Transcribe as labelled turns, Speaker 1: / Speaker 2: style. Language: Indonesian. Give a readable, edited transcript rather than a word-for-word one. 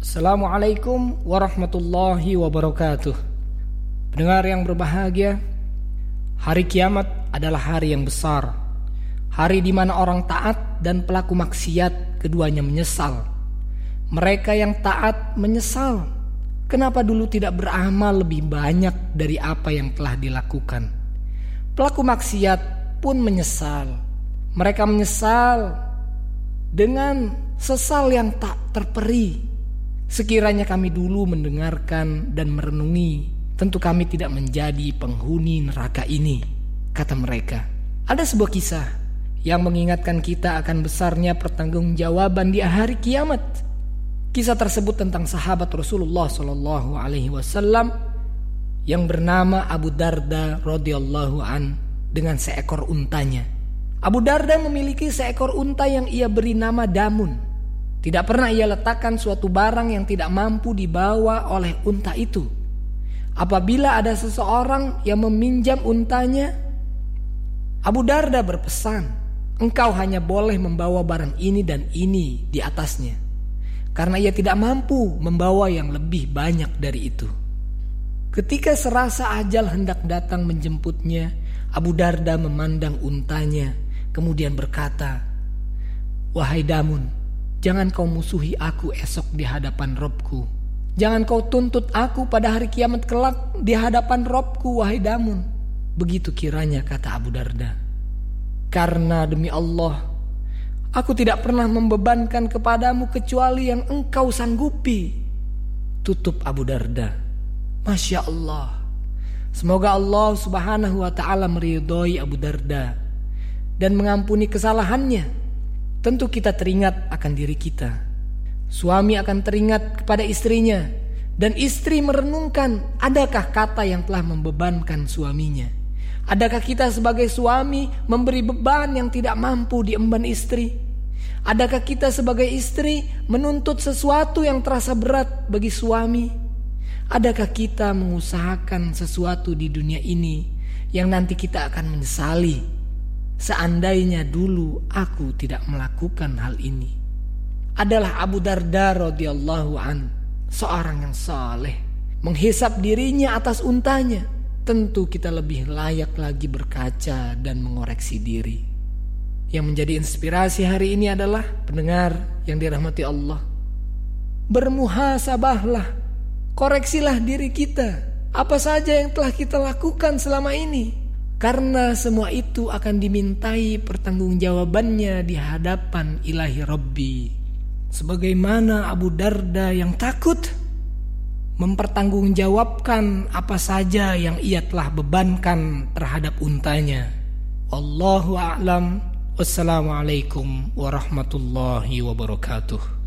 Speaker 1: Assalamualaikum warahmatullahi wabarakatuh. Pendengar yang berbahagia, hari kiamat adalah hari yang besar. Hari di mana orang taat dan pelaku maksiat keduanya menyesal. Mereka yang taat menyesal, kenapa dulu tidak beramal lebih banyak dari apa yang telah dilakukan. Pelaku maksiat pun menyesal. Mereka menyesal dengan sesal yang tak terperi. Sekiranya kami dulu mendengarkan dan merenungi, tentu kami tidak menjadi penghuni neraka ini, kata mereka. Ada sebuah kisah yang mengingatkan kita akan besarnya pertanggungjawaban di hari kiamat. Kisah tersebut tentang sahabat Rasulullah SAW yang bernama Abu Darda radhiyallahu an dengan seekor untanya. Abu Darda memiliki seekor unta yang ia beri nama Damun. Tidak pernah ia letakkan suatu barang yang tidak mampu dibawa oleh unta itu. Apabila ada seseorang yang meminjam untanya, Abu Darda berpesan, engkau hanya boleh membawa barang ini dan ini di atasnya, karena ia tidak mampu membawa yang lebih banyak dari itu. Ketika serasa ajal hendak datang menjemputnya, Abu Darda memandang untanya, kemudian berkata, wahai Damun, jangan kau musuhi aku esok di hadapan Robku. Jangan kau tuntut aku pada hari kiamat kelak di hadapan Robku, wahai Damun. Begitu kiranya, kata Abu Darda. Karena demi Allah, aku tidak pernah membebankan kepadamu kecuali yang engkau sanggupi. Tutup Abu Darda. Masya Allah. Semoga Allah subhanahu wa ta'ala meridhoi Abu Darda dan mengampuni kesalahannya. Tentu kita teringat akan diri kita. Suami akan teringat kepada istrinya, dan istri merenungkan adakah kata yang telah membebankan suaminya. Adakah kita sebagai suami memberi beban yang tidak mampu diemban istri? Adakah kita sebagai istri menuntut sesuatu yang terasa berat bagi suami? Adakah kita mengusahakan sesuatu di dunia ini yang nanti kita akan menyesali? Seandainya dulu aku tidak melakukan hal ini. Adalah Abu Darda radhiyallahu an, seorang yang saleh, menghisap dirinya atas untanya. Tentu kita lebih layak lagi berkaca dan mengoreksi diri. Yang menjadi inspirasi hari ini adalah pendengar yang dirahmati Allah. Bermuhasabahlah, koreksilah diri kita. Apa saja yang telah kita lakukan selama ini. Karena semua itu akan dimintai pertanggungjawabannya di hadapan ilahi Rabbi. Sebagaimana Abu Darda yang takut mempertanggungjawabkan apa saja yang ia telah bebankan terhadap untanya. Wallahu a'lam. Wassalamualaikum warahmatullahi wabarakatuh.